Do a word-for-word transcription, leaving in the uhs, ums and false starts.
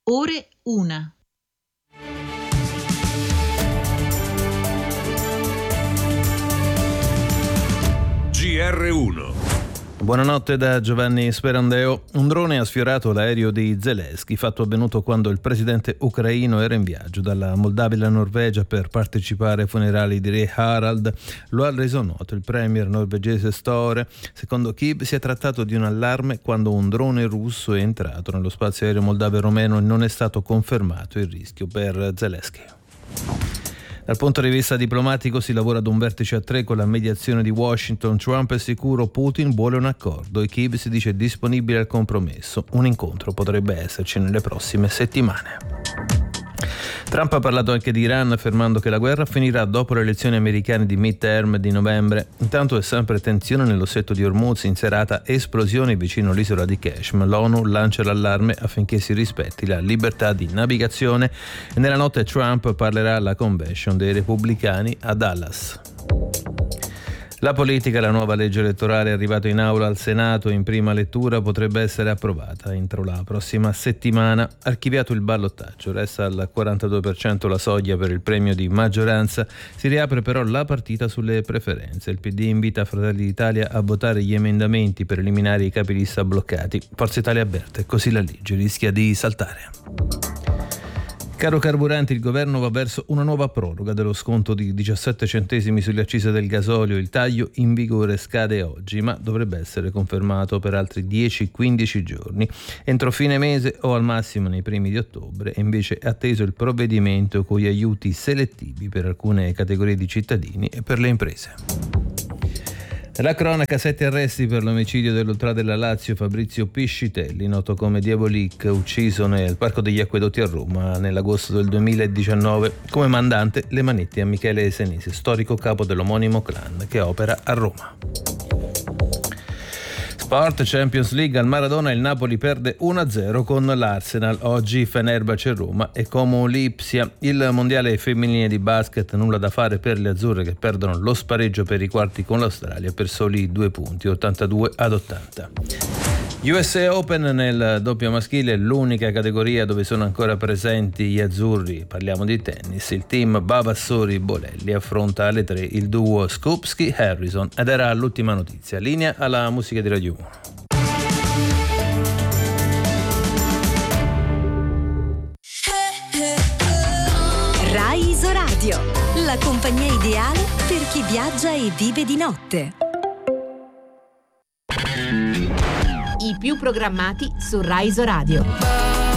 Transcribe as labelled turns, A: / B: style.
A: ore una.
B: G R uno.
C: Buonanotte da Giovanni Sperandeo. Un drone ha sfiorato l'aereo di Zelensky, fatto avvenuto quando il presidente ucraino era in viaggio dalla Moldavia alla Norvegia per partecipare ai funerali di re Harald. Lo ha reso noto il premier norvegese Støre. Secondo Kyiv si è trattato di un allarme quando un drone russo è entrato nello spazio aereo moldavo e romeno e non è stato confermato il rischio per Zelensky. Dal punto di vista diplomatico si lavora ad un vertice a tre con la mediazione di Washington. Trump è sicuro, Putin vuole un accordo e Kyiv si dice disponibile al compromesso. Un incontro potrebbe esserci nelle prossime settimane. Trump ha parlato anche di Iran, affermando che la guerra finirà dopo le elezioni americane di midterm di novembre. Intanto è sempre tensione nello stretto di Hormuz, in serata esplosioni vicino all'isola di Kashmir. L'ONU lancia l'allarme affinché si rispetti la libertà di navigazione e nella notte Trump parlerà alla convention dei repubblicani a Dallas. La politica, la nuova legge elettorale è arrivata in aula al Senato in prima lettura, potrebbe essere approvata entro la prossima settimana. Archiviato il ballottaggio, resta al quarantadue per cento la soglia per il premio di maggioranza, si riapre però la partita sulle preferenze. Il P D invita Fratelli d'Italia a votare gli emendamenti per eliminare i capilista bloccati. Forza Italia avverte, così la legge rischia di saltare. Caro carburanti, il governo va verso una nuova proroga dello sconto di diciassette centesimi sulle accise del gasolio. Il taglio in vigore scade oggi, ma dovrebbe essere confermato per altri dieci quindici giorni. Entro fine mese o al massimo nei primi di ottobre è invece atteso il provvedimento con gli aiuti selettivi per alcune categorie di cittadini e per le imprese. La cronaca, sette arresti per l'omicidio dell'ultra della Lazio Fabrizio Piscitelli, noto come Diabolik, ucciso nel Parco degli Acquedotti a Roma nell'agosto del duemiladiciannove. Come mandante le manette a Michele Senese, storico capo dell'omonimo clan che opera a Roma. Sport, Champions League, al Maradona il Napoli perde uno a zero con l'Arsenal. Oggi Fenerbahce Roma e Como Lipsia. Il mondiale femminile di basket, nulla da fare per le azzurre che perdono lo spareggio per i quarti con l'Australia per soli due punti, ottantadue ad ottanta. U S A Open nel doppio maschile, l'unica categoria dove sono ancora presenti gli azzurri, parliamo di tennis. Il team Bavassori-Bolelli affronta alle tre il duo Skupski-Harrison ed era l'ultima notizia. Linea alla musica di Radio uno.
D: Rai Isoradio, la compagnia ideale per chi viaggia e vive di notte.
E: I più programmati su Rai Isoradio.